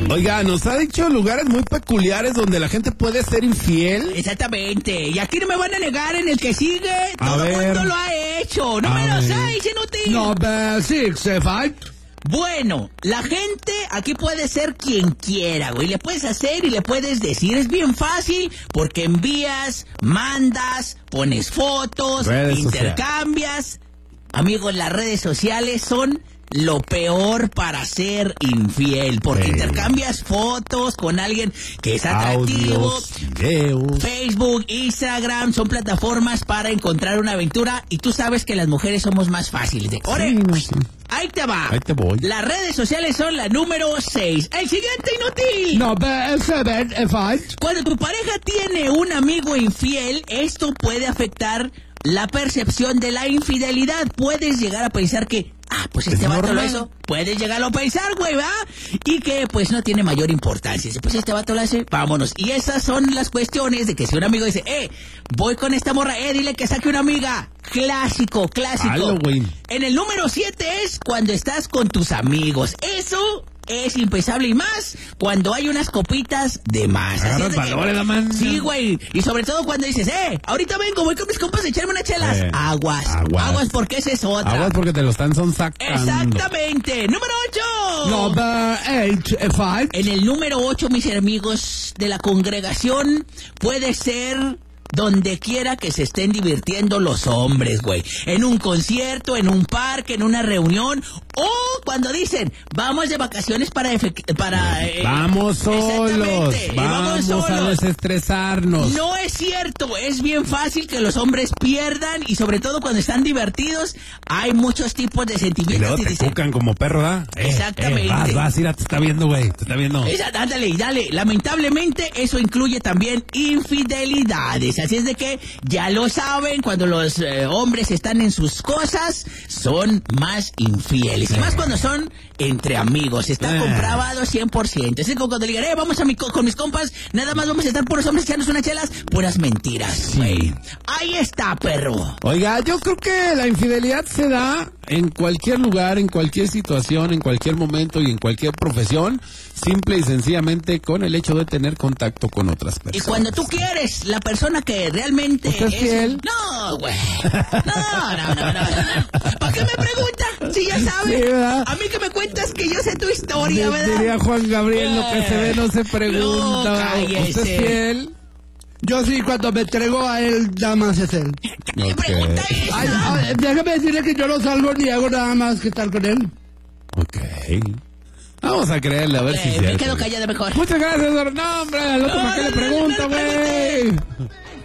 Oiga, nos ha dicho lugares muy peculiares donde la gente puede ser infiel. Exactamente. Y aquí no me van a negar en el que sigue. Todo el mundo lo ha hecho. Número 6, inútil. Number 6, 5. Bueno, la gente aquí puede ser quien quiera, güey. Le puedes hacer y le puedes decir. Es bien fácil porque envías, mandas, pones fotos, intercambias. Amigos, las redes sociales son lo peor para ser infiel, porque intercambias fotos con alguien que es atractivo. Audios, videos. Facebook, Instagram son plataformas para encontrar una aventura y tú sabes que las mujeres somos más fáciles de... Ahí te va. Ahí te voy. Las redes sociales son la número 6. El siguiente, inútil. Number 7, 5. Cuando tu pareja tiene un amigo infiel, esto puede afectar la percepción de la infidelidad. Puedes llegar a pensar que, pues este vato lo hizo. Puedes llegar a pensar, güey, ¿va? Y que, pues, no tiene mayor importancia. Pues este vato lo hace, vámonos. Y esas son las cuestiones de que si un amigo dice, voy con esta morra, dile que saque una amiga. Clásico. Halloween. En el número 7 es cuando estás con tus amigos. Eso es impensable y más cuando hay unas copitas de más. Agarras valores, la man. Sí, güey. Y sobre todo cuando dices, ahorita vengo, voy con mis compas a echarme unas chelas. Aguas porque esa es otra. Aguas porque te lo están sacando. Exactamente. Número 8. Number 8, 5. En el número 8, mis amigos de la congregación, puede ser donde quiera que se estén divirtiendo los hombres, güey. En un concierto, en un parque, en una reunión, o cuando dicen, vamos de vacaciones vamos solos, vamos a desestresarnos. No es cierto, es bien fácil que los hombres pierdan y sobre todo cuando están divertidos, hay muchos tipos de sentimientos. Y luego te cucan como perro, ¿verdad? Exactamente. Vas, mira, te está viendo, güey, te está viendo. Dale. Lamentablemente, eso incluye también infidelidades. Así es de que ya lo saben, cuando los hombres están en sus cosas, son más infieles. Y más cuando son entre amigos. Está comprobado 100%. Es como cuando le digan, vamos con mis compas, nada más vamos a estar puros hombres echándose unas chelas. Puras mentiras, güey. Ahí está, perro. Oiga, yo creo que la infidelidad se da en cualquier lugar, en cualquier situación, en cualquier momento y en cualquier profesión, simple y sencillamente con el hecho de tener contacto con otras personas. Y cuando tú quieres, la persona que realmente ¿usted es fiel? No, güey. No. ¿Para qué me pregunta? Si ya sabes. Sí, ¿verdad? A mí que me cuentas que yo sé tu historia, ¿verdad? Diría Juan Gabriel, lo que se ve no se pregunta. No, cállese. ¿Usted es fiel? Yo sí, cuando me entregó a él, nada más es él. ¿Qué pregunta es? Déjame decirle que yo no salgo ni hago nada más que estar con él. Ok. Vamos a creerle, a ver si es me cierto. quedo callada mejor. Muchas gracias, no, hombre, al otro para qué le pregunta, güey.